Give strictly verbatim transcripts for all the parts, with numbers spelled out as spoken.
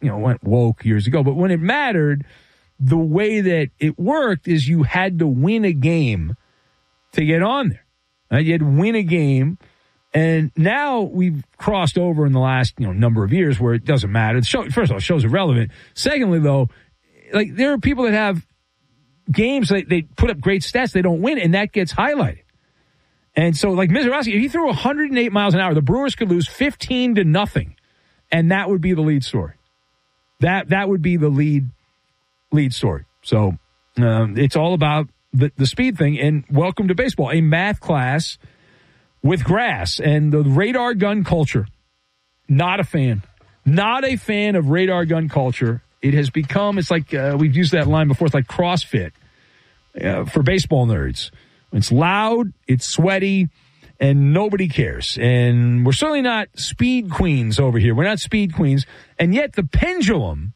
you know, went woke years ago. But when it mattered, the way that it worked is you had to win a game to get on there. Right? You had to win a game. And now we've crossed over in the last, you know, number of years where it doesn't matter. The show, first of all, the show's irrelevant. Secondly, though, like there are people that have games, they, they put up great stats, they don't win, and that gets highlighted. And so, like Mizorowski, if he threw one hundred eight miles an hour, the Brewers could lose fifteen to nothing, and that would be the lead story. That that would be the lead lead story. So um, it's all about the, the speed thing. And welcome to baseball, a math class with grass and the radar gun culture. Not a fan. Not a fan of radar gun culture. It has become, it's like, uh, we've used that line before, it's like CrossFit uh, for baseball nerds. It's loud, it's sweaty, and nobody cares. And we're certainly not speed queens over here. We're not speed queens. And yet the pendulum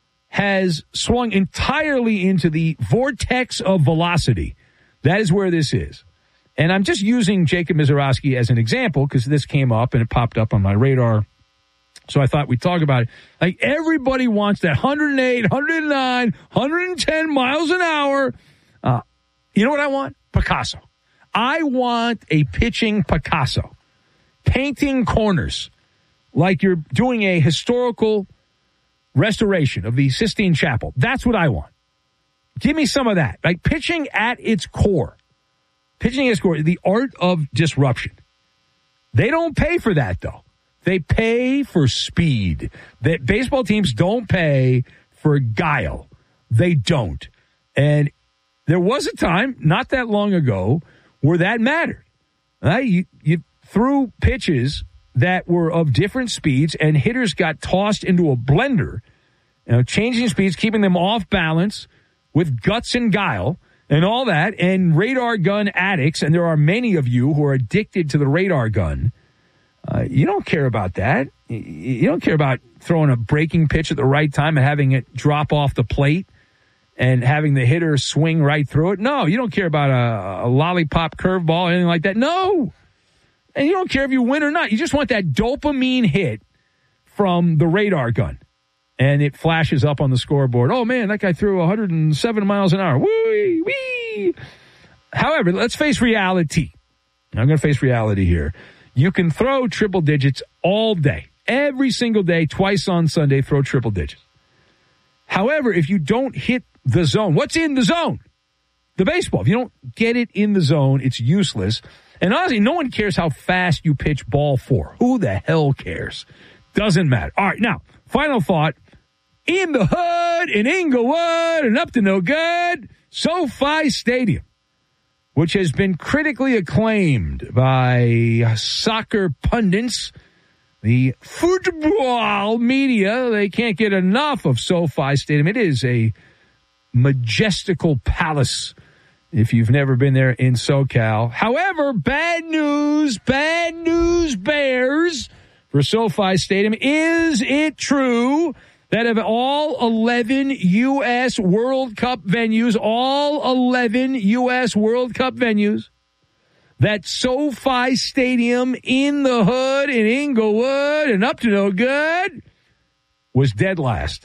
has swung entirely into the vortex of velocity. That is where this is. And I'm just using Jacob Mizorowski as an example because this came up and it popped up on my radar. So I thought we'd talk about it. Like, everybody wants that one hundred eight, one hundred nine, one hundred ten miles an hour. Uh, you know what I want? Picasso. I want a pitching Picasso. Painting corners like you're doing a historical restoration of the Sistine Chapel. That's what I want. Give me some of that. Like, pitching at its core. Pitching at its core, the art of disruption. They don't pay for that, though. They pay for speed. That baseball teams don't pay for guile. They don't. And there was a time, not that long ago, where that mattered. Right? You, you threw pitches that were of different speeds, and hitters got tossed into a blender, you know, changing speeds, keeping them off balance with guts and guile and all that, and radar gun addicts, and there are many of you who are addicted to the radar gun. Uh, you don't care about that. You don't care about throwing a breaking pitch at the right time and having it drop off the plate and having the hitter swing right through it. No, you don't care about a, a lollipop curveball or anything like that. No. And you don't care if you win or not. You just want that dopamine hit from the radar gun. And it flashes up on the scoreboard. Oh, man, that guy threw one hundred seven miles an hour. Woo wee. However, let's face reality. I'm going to face reality here. You can throw triple digits all day. Every single day, twice on Sunday, throw triple digits. However, if you don't hit the zone, what's in the zone? The baseball. If you don't get it in the zone, it's useless. And honestly, no one cares how fast you pitch ball four. Who the hell cares? Doesn't matter. All right, now, final thought. In the hood, in Inglewood, and up to no good, SoFi Stadium, which has been critically acclaimed by soccer pundits, the football media. They can't get enough of SoFi Stadium. It is a majestical palace if you've never been there in SoCal. However, bad news, bad news bears for SoFi Stadium. Is it true that of all eleven U S World Cup venues, all eleven U S World Cup venues, that SoFi Stadium in the hood in Inglewood and up to no good was dead last?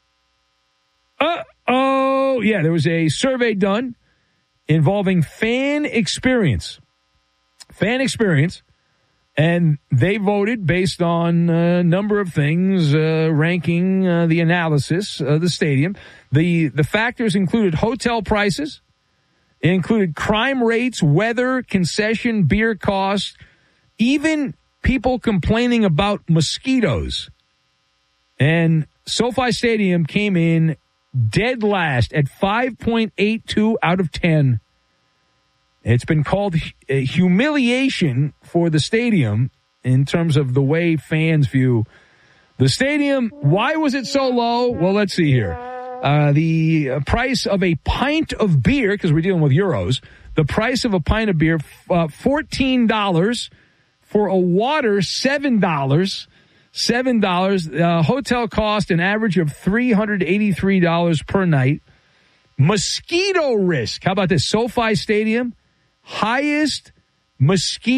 Uh-oh. Yeah, there was a survey done involving fan experience. Fan experience. And they voted based on a number of things, uh, ranking uh, the analysis of the stadium. The the factors included hotel prices. It included crime rates, weather, concession, beer costs, even people complaining about mosquitoes. And SoFi Stadium came in dead last at five point eight two out of ten. It's been called a humiliation for the stadium in terms of the way fans view the stadium. Why was it so low? Well, let's see here. Uh, the price of a pint of beer, because we're dealing with euros, the price of a pint of beer, uh, fourteen dollars. For a water, seven dollars. seven dollars. Uh, hotel cost an average of three hundred eighty-three dollars per night. Mosquito risk. How about this? SoFi Stadium, highest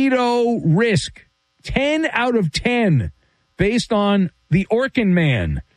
mosquito risk. ten out of ten based on the Orkin Man.